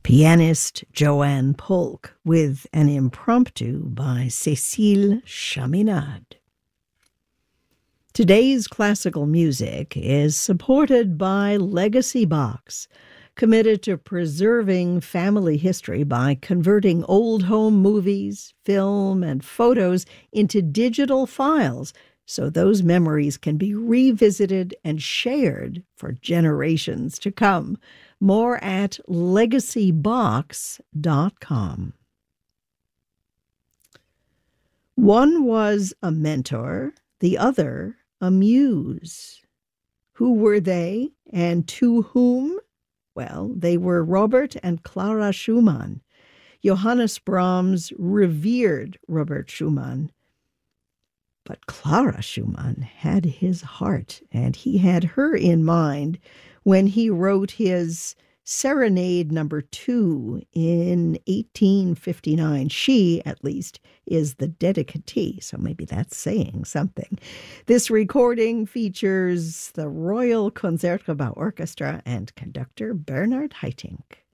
pianist Joanne Polk with an impromptu by Cécile Chaminade. Today's classical music is supported by Legacy Box, committed to preserving family history by converting old home movies, film, and photos into digital files so those memories can be revisited and shared for generations to come. More at legacybox.com. One was a mentor, the other a muse. Who were they and to whom? Well, they were Robert and Clara Schumann. Johannes Brahms revered Robert Schumann. But Clara Schumann had his heart, and he had her in mind when he wrote his Serenade Number 2 in 1859. She, at least, is the dedicatee, so maybe that's saying something. This recording features the Royal Concertgebouw Orchestra and conductor Bernard Haitink.